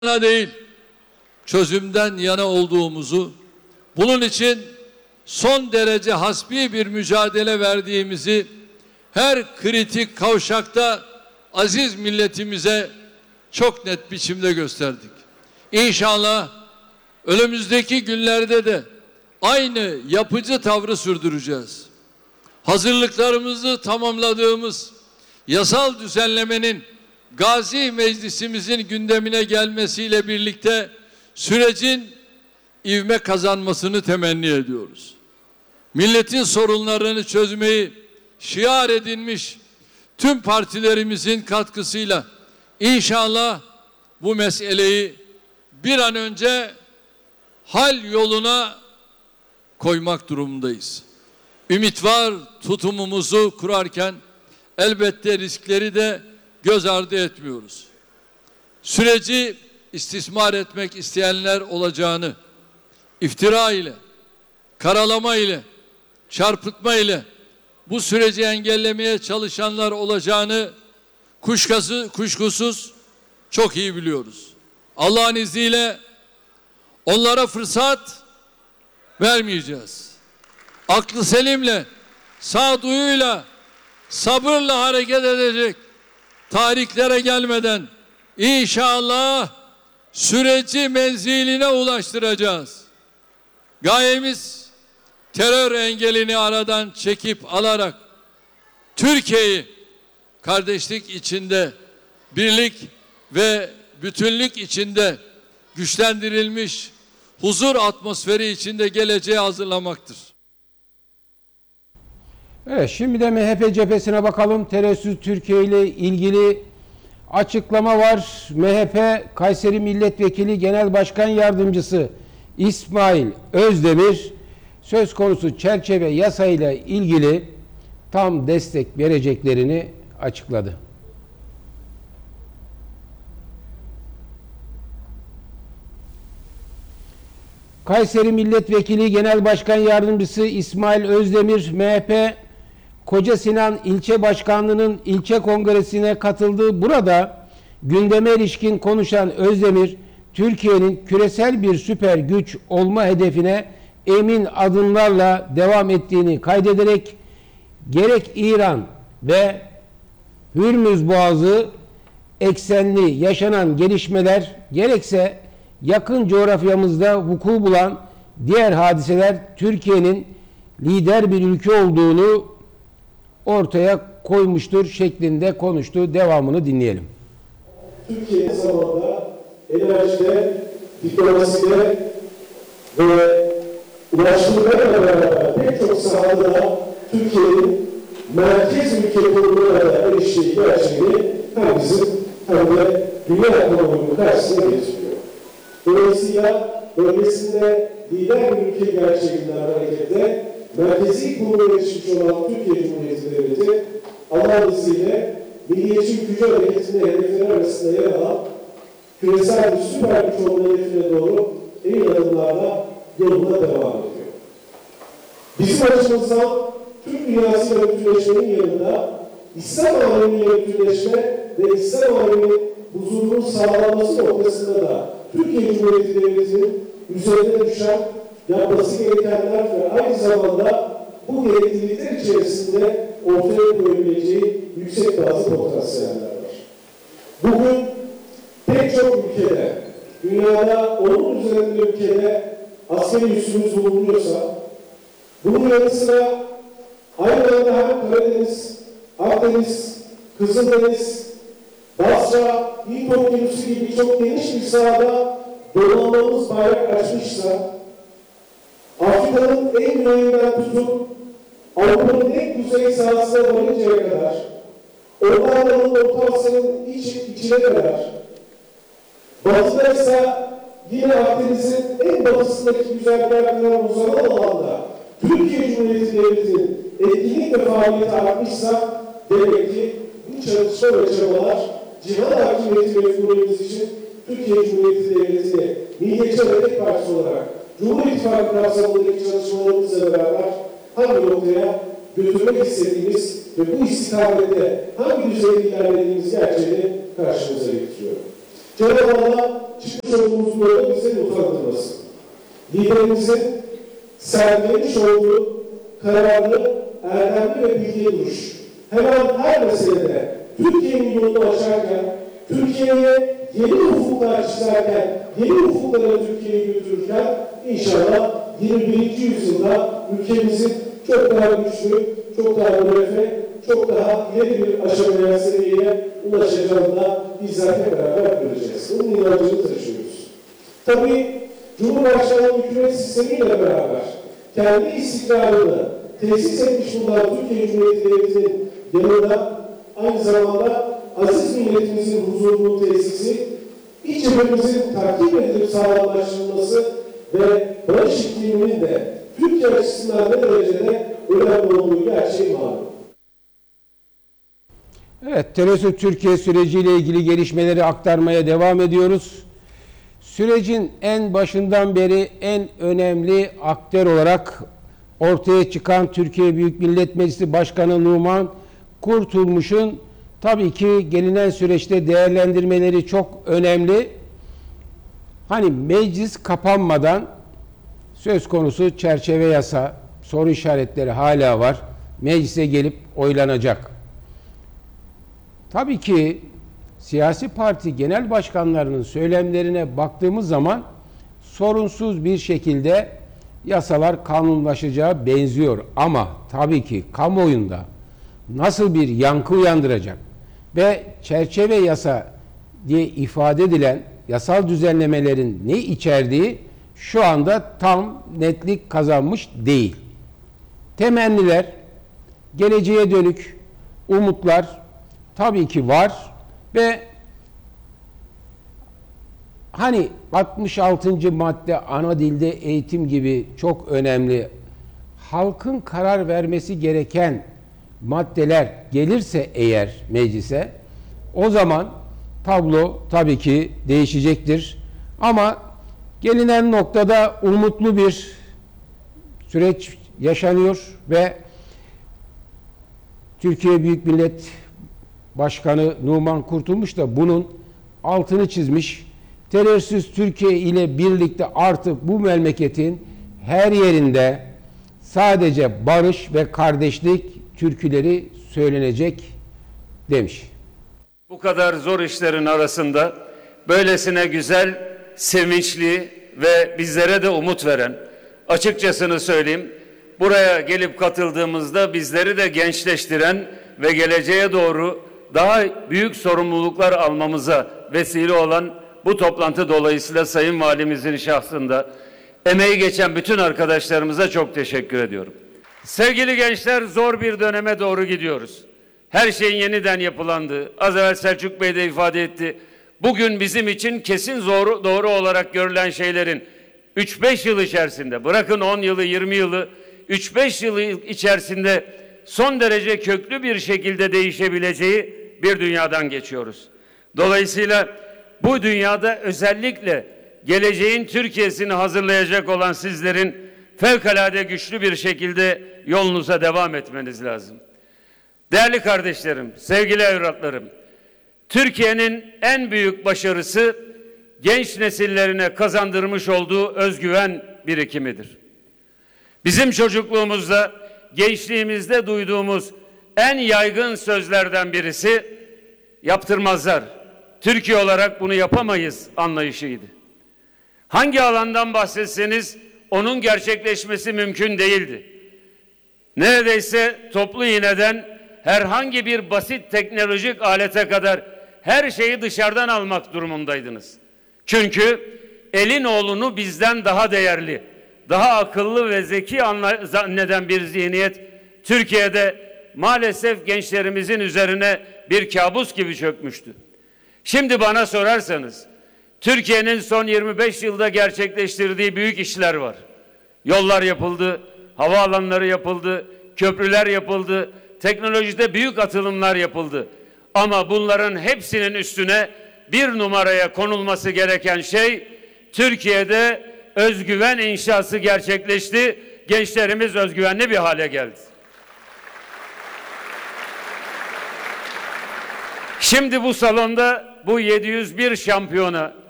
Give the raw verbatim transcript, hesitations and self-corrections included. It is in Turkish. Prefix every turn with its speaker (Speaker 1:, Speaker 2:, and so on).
Speaker 1: yana değil, çözümden yana olduğumuzu, bunun için son derece hasbi bir mücadele verdiğimizi her kritik kavşakta aziz milletimize çok net biçimde gösterdik. İnşallah önümüzdeki günlerde de aynı yapıcı tavrı sürdüreceğiz. Hazırlıklarımızı tamamladığımız yasal düzenlemenin Gazi Meclisimizin gündemine gelmesiyle birlikte sürecin ivme kazanmasını temenni ediyoruz. Milletin sorunlarını çözmeyi şiar edinmiş tüm partilerimizin katkısıyla inşallah bu meseleyi bir an önce hal yoluna koymak durumundayız. Ümit var tutumumuzu kurarken elbette riskleri de göz ardı etmiyoruz. Süreci istismar etmek isteyenler olacağını, iftira ile, karalama ile, çarpıtma ile bu süreci engellemeye çalışanlar olacağını kuşkası, kuşkusuz çok iyi biliyoruz. Allah'ın izniyle onlara fırsat vermeyeceğiz. Aklı selimle, sağduyuyla, sabırla hareket edecek, tarihlere gelmeden inşallah süreci menziline ulaştıracağız. Gayemiz terör engelini aradan çekip alarak Türkiye'yi kardeşlik içinde, birlik ve bütünlük içinde güçlendirilmiş huzur atmosferi içinde geleceğe hazırlamaktır.
Speaker 2: Evet, şimdi de M H P cephesine bakalım. Terörsüz Türkiye ile ilgili açıklama var. M H P Kayseri Milletvekili Genel Başkan Yardımcısı İsmail Özdemir söz konusu çerçeve yasayla ilgili tam destek vereceklerini açıkladı. Kayseri Milletvekili Genel Başkan Yardımcısı İsmail Özdemir, M H P Koca Sinan İlçe Başkanlığı'nın ilçe kongresine katıldı. Burada gündeme ilişkin konuşan Özdemir, Türkiye'nin küresel bir süper güç olma hedefine emin adımlarla devam ettiğini kaydederek gerek İran ve Hürmüz Boğazı eksenli yaşanan gelişmeler gerekse yakın coğrafyamızda vuku bulan diğer hadiseler Türkiye'nin lider bir ülke olduğunu ortaya koymuştur şeklinde konuştu. Devamını dinleyelim.
Speaker 3: Türkiye zamanında enerjide, diplomaside ve ulaşımlarla beraber pek çok sahada da Türkiye'nin merkez ülke konumuna kadar eriştiği gerçeğini hem bizim hem de dünya ekonominin karşısına getiriyor. Dolayısıyla bölgesinde lider bir ülke gerçeğinden hareketle merkezi konuma erişmiş olan Türkiye Cumhuriyeti Devleti Allah'ın izniyle milliyetçi gücü hareketinde hedefleri arasında yer alan küresel bir süper güç olma hedefine doğru emin adımlarla yoluna devam ediyor. Bizim açımızdan Türk dünyasıyla bütünleşmenin yanında İslam aleminin bütünleşme ve İslam aleminin huzurunun sağlanması noktasında da Türkiye Cumhuriyeti Devleti'nin üzerine düşen yapması gerekenler ve aynı zamanda bu gereklilikler içerisinde ortaya koyabileceği yüksek bazı potansiyeller var. Bugün pek çok ülkede, dünyada onun üzerinde ülkede askeri üssümüz bulunuyorsa, bunun yanı sıra aynı anda hem Karadeniz, Akdeniz, Kızıldeniz, Basra, Hint Okyanusu gibi çok geniş bir sahada donanmamız bayrak açmışsa, Afrika'nın en güneyinden tutup Avrupa'nın en kuzey sahasına varıncaya kadar, Ormanların Orta Asya'nın iç, içine kadar, batıda ise yine Akdeniz'in en batısındaki güzergahlarından uzanan alanda Türkiye Cumhuriyeti Devleti'nin etkinlik ve faaliyeti artmışsa demek ki bu çalışma ve çabalar cihan hakimiyeti mefhumemiz için Türkiye Cumhuriyeti Devleti'ni Milliyetçi Hareket Partisi olarak Cumhur İttifakı kapsamındaki çalışmalarımızla beraber hangi noktaya götürmek istediğimiz ve bu istikamette hangi düzeyde ilerlediğimiz gerçeğini karşımıza getiriyor. Cenab-ı Allah çıkmış olduğumuz yolda bize utandırmasın. Liderimizin sergilemiş olduğu kararlı, erdemli ve bilgiye duruş. Hemen her meselede Türkiye'nin yolunu açarken, Türkiye'ye yeni ufuklar çizerken, yeni ufuklara Türkiye'yi götürürken inşallah yirmi birinci yüzyılda ülkemizin çok daha güçlü, çok daha müreffeh, çok daha ileri bir aşamaya, seviyeye ulaşacağını da bizler hep beraber göreceğiz. Bunun inancını taşıyoruz. Tabii Cumhurbaşkanlığı hükümet sistemiyle beraber kendi istikrarını tesis etmiş bulunan Türkiye Cumhuriyeti Devleti'nin yanında aynı zamanda aziz milletimizin huzurunun tesisi, iç cephemizin takip edilip sağlamlaştırılması ve barış ikliminin de Türkiye açısından ne derecede önemli olduğu gerçeği malum.
Speaker 2: Evet, Terörsüz Türkiye süreciyle ilgili gelişmeleri aktarmaya devam ediyoruz. Sürecin en başından beri en önemli aktör olarak ortaya çıkan Türkiye Büyük Millet Meclisi Başkanı Numan Kurtulmuş'un tabii ki gelinen süreçte değerlendirmeleri çok önemli. Hani meclis kapanmadan söz konusu çerçeve yasa, soru işaretleri hala var. Meclise gelip oylanacak. Tabii ki siyasi parti genel başkanlarının söylemlerine baktığımız zaman sorunsuz bir şekilde yasalar kanunlaşacağı benziyor. Ama tabii ki kamuoyunda nasıl bir yankı uyandıracak ve çerçeve yasa diye ifade edilen yasal düzenlemelerin ne içerdiği şu anda tam netlik kazanmış değil. Temenniler, geleceğe dönük umutlar tabii ki var ve hani altmış altıncı madde ana dilde eğitim gibi çok önemli, halkın karar vermesi gereken maddeler gelirse eğer meclise, o zaman tablo tabii ki değişecektir. Ama gelinen noktada umutlu bir süreç yaşanıyor ve Türkiye Büyük Millet Başkanı Numan Kurtulmuş da bunun altını çizmiş. Terörsüz Türkiye ile birlikte artık bu memleketin her yerinde sadece barış ve kardeşlik türküleri söylenecek demiş.
Speaker 4: Bu kadar zor işlerin arasında böylesine güzel, sevinçli ve bizlere de umut veren, açıkçasını söyleyeyim, buraya gelip katıldığımızda bizleri de gençleştiren ve geleceğe doğru daha büyük sorumluluklar almamıza vesile olan bu toplantı dolayısıyla Sayın Valimizin şahsında emeği geçen bütün arkadaşlarımıza çok teşekkür ediyorum. Sevgili gençler, zor bir döneme doğru gidiyoruz. Her şeyin yeniden yapılandığı, az evvel Selçuk Bey de ifade etti. Bugün bizim için kesin zor, doğru olarak görülen şeylerin üç beş yıl içerisinde, bırakın on yılı, yirmi yılı, üç beş yıl içerisinde son derece köklü bir şekilde değişebileceği bir dünyadan geçiyoruz. Dolayısıyla bu dünyada özellikle geleceğin Türkiye'sini hazırlayacak olan sizlerin fevkalade güçlü bir şekilde yolunuza devam etmeniz lazım. Değerli kardeşlerim, sevgili evlatlarım, Türkiye'nin en büyük başarısı genç nesillerine kazandırmış olduğu özgüven birikimidir. Bizim çocukluğumuzda, gençliğimizde duyduğumuz en yaygın sözlerden birisi yaptırmazlar. Türkiye olarak bunu yapamayız anlayışıydı. Hangi alandan bahsetseniz onun gerçekleşmesi mümkün değildi. Neredeyse toplu iğneden herhangi bir basit teknolojik alete kadar her şeyi dışarıdan almak durumundaydınız. Çünkü elin oğlunu bizden daha değerli, daha akıllı ve zeki zanneden bir zihniyet Türkiye'de maalesef gençlerimizin üzerine bir kabus gibi çökmüştü. Şimdi bana sorarsanız Türkiye'nin son yirmi beş yılda gerçekleştirdiği büyük işler var. Yollar yapıldı, havaalanları yapıldı, köprüler yapıldı, teknolojide büyük atılımlar yapıldı. Ama bunların hepsinin üstüne bir numaraya konulması gereken şey Türkiye'de özgüven inşası gerçekleşti. Gençlerimiz özgüvenli bir hale geldi. Şimdi bu salonda bu yedi yüz bir şampiyona